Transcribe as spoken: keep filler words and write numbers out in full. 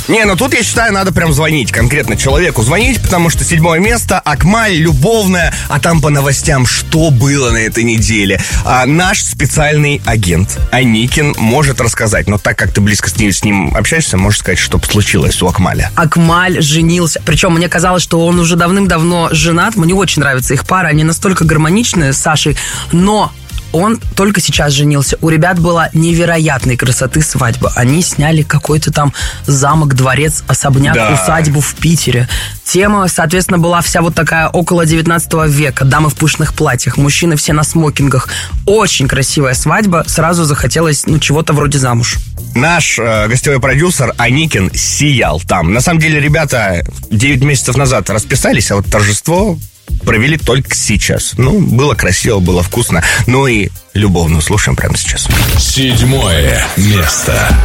Не, ну тут, я считаю, надо прям звонить конкретно человеку. Звонить, потому что седьмое место, Акмаль, любовная, а там по новостям, что было на этой неделе. А наш специальный агент Аникин может рассказать. Но так как ты близко с ним, с ним общаешься, можешь сказать, что случилось у Акмаля. Акмаль женился. Причем мне казалось, что он уже давным-давно женат. Мне очень нравится их пара. Они настолько гармоничные с Сашей. Но... он только сейчас женился. У ребят была невероятной красоты свадьба. Они сняли какой-то там замок, дворец, особняк, да. усадьбу в Питере. Тема, соответственно, была вся вот такая около девятнадцатого века. Дамы в пышных платьях, мужчины все на смокингах. Очень красивая свадьба. Сразу захотелось, ну, чего-то вроде замуж. Наш э, гостевой продюсер Аникин сиял там. На самом деле, ребята девять месяцев назад расписались, а вот торжество... провели только сейчас. Ну, было красиво, было вкусно. Ну и любовно слушаем прямо сейчас. Седьмое место.